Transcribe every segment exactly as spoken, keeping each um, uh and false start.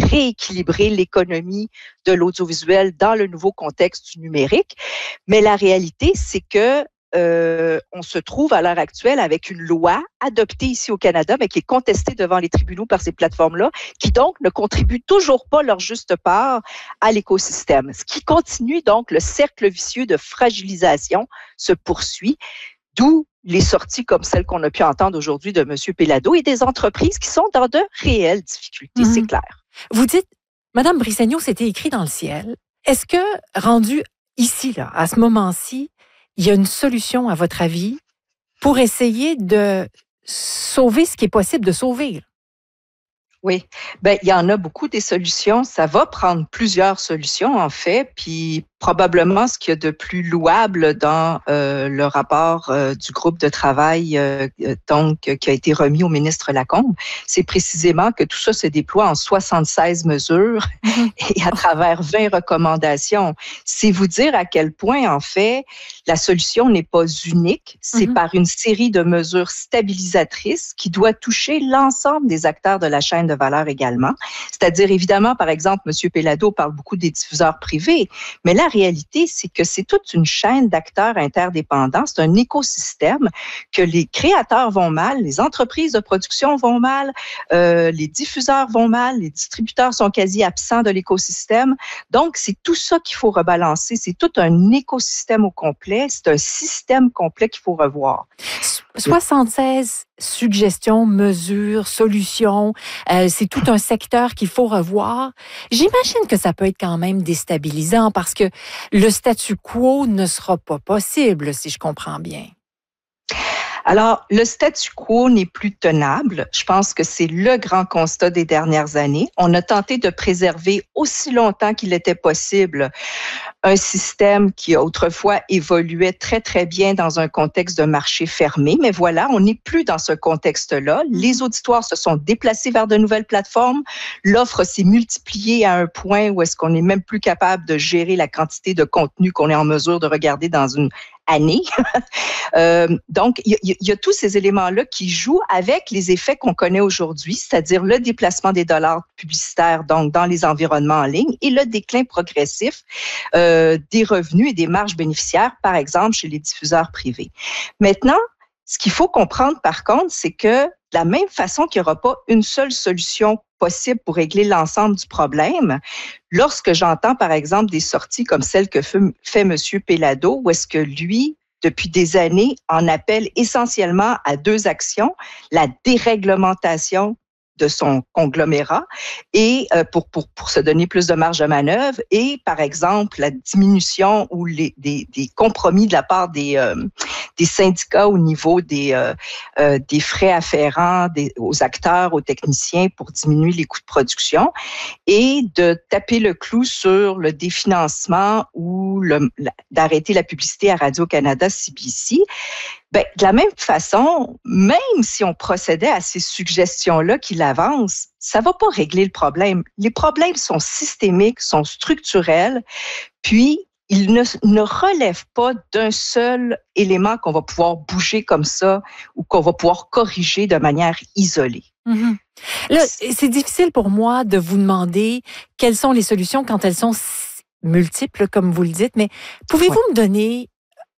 rééquilibrer l'économie de l'audiovisuel dans le nouveau contexte du numérique. Mais la réalité, c'est que Euh, on se trouve à l'heure actuelle avec une loi adoptée ici au Canada, mais qui est contestée devant les tribunaux par ces plateformes-là, qui donc ne contribuent toujours pas leur juste part à l'écosystème. Ce qui continue donc, le cercle vicieux de fragilisation se poursuit, d'où les sorties comme celles qu'on a pu entendre aujourd'hui de M. Pellado et des entreprises qui sont dans de réelles difficultés, mmh. c'est clair. Vous dites, Mme Brissegnaud, c'était écrit dans le ciel. Est-ce que, rendu ici, là, à ce moment-ci, il y a une solution, à votre avis, pour essayer de sauver ce qui est possible de sauver? Oui, ben il y en a beaucoup des solutions. Ça va prendre plusieurs solutions, en fait, puis probablement ce qu'il y a de plus louable dans euh, le rapport euh, du groupe de travail euh, donc qui a été remis au ministre Lacombe, c'est précisément que tout ça se déploie en soixante-seize mesures mm-hmm. et à travers vingt recommandations. C'est vous dire à quel point, en fait, la solution n'est pas unique. C'est mm-hmm. par une série de mesures stabilisatrices qui doit toucher l'ensemble des acteurs de la chaîne de valeur également. C'est-à-dire, évidemment, par exemple, M. Pellado parle beaucoup des diffuseurs privés, mais là, la réalité, c'est que c'est toute une chaîne d'acteurs interdépendants. C'est un écosystème que les créateurs vont mal, les entreprises de production vont mal, euh, les diffuseurs vont mal, les distributeurs sont quasi absents de l'écosystème. Donc, c'est tout ça qu'il faut rebalancer. C'est tout un écosystème au complet. C'est un système complet qu'il faut revoir. soixante-seize suggestions, mesures, solutions. Euh, c'est tout un secteur qu'il faut revoir. J'imagine que ça peut être quand même déstabilisant parce que le statu quo ne sera pas possible, si je comprends bien. Alors, le statu quo n'est plus tenable. Je pense que c'est le grand constat des dernières années. On a tenté de préserver aussi longtemps qu'il était possible un système qui autrefois évoluait très, très bien dans un contexte de marché fermé. Mais voilà, on n'est plus dans ce contexte-là. Les auditoires se sont déplacés vers de nouvelles plateformes. L'offre s'est multipliée à un point où est-ce qu'on n'est même plus capable de gérer la quantité de contenu qu'on est en mesure de regarder dans une année. euh, donc, il y, y a tous ces éléments-là qui jouent avec les effets qu'on connaît aujourd'hui, c'est-à-dire le déplacement des dollars publicitaires donc dans les environnements en ligne et le déclin progressif euh, des revenus et des marges bénéficiaires, par exemple, chez les diffuseurs privés. Maintenant, ce qu'il faut comprendre, par contre, c'est que de la même façon qu'il n'y aura pas une seule solution possible pour régler l'ensemble du problème, lorsque j'entends, par exemple, des sorties comme celle que fait, fait M. Pellado, où est-ce que lui, depuis des années, en appelle essentiellement à deux actions, la déréglementation de son conglomérat et euh, pour, pour, pour se donner plus de marge de manœuvre et, par exemple, la diminution ou les, des, des compromis de la part des, euh, des syndicats au niveau des, euh, euh, des frais afférents des, aux acteurs, aux techniciens pour diminuer les coûts de production et de taper le clou sur le définancement ou le, la, d'arrêter la publicité à Radio-Canada, C B C. Ben, de la même façon, même si on procédait à ces suggestions-là qu'il avance, ça ne va pas régler le problème. Les problèmes sont systémiques, sont structurels, puis ils ne, ne relèvent pas d'un seul élément qu'on va pouvoir bouger comme ça ou qu'on va pouvoir corriger de manière isolée. Mm-hmm. Là, c'est difficile pour moi de vous demander quelles sont les solutions quand elles sont multiples, comme vous le dites, mais pouvez-vous ouais. me donner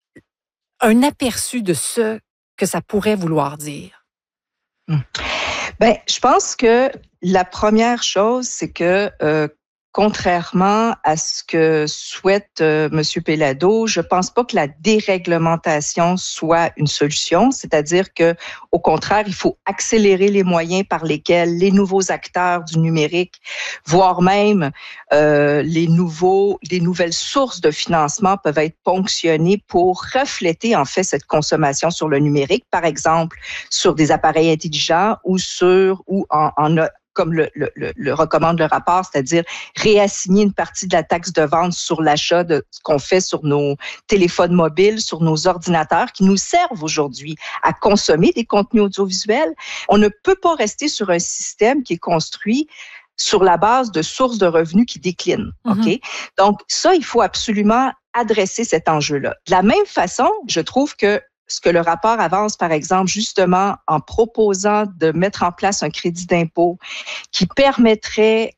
un aperçu de ce que ça pourrait vouloir dire? Hum. Ben, je pense que la première chose, c'est que euh, contrairement à ce que souhaite euh, M. Pellado, je pense pas que la déréglementation soit une solution, c'est-à-dire que, au contraire, il faut accélérer les moyens par lesquels les nouveaux acteurs du numérique, voire même euh, les nouveaux, les nouvelles sources de financement peuvent être ponctionnées pour refléter en fait cette consommation sur le numérique, par exemple sur des appareils intelligents ou sur ou en, en comme le, le, le recommande le rapport, c'est-à-dire réassigner une partie de la taxe de vente sur l'achat de ce qu'on fait sur nos téléphones mobiles, sur nos ordinateurs qui nous servent aujourd'hui à consommer des contenus audiovisuels. On ne peut pas rester sur un système qui est construit sur la base de sources de revenus qui déclinent. Mm-hmm. OK? Donc, ça, il faut absolument adresser cet enjeu-là. De la même façon, je trouve que ce que le rapport avance, par exemple, justement en proposant de mettre en place un crédit d'impôt qui permettrait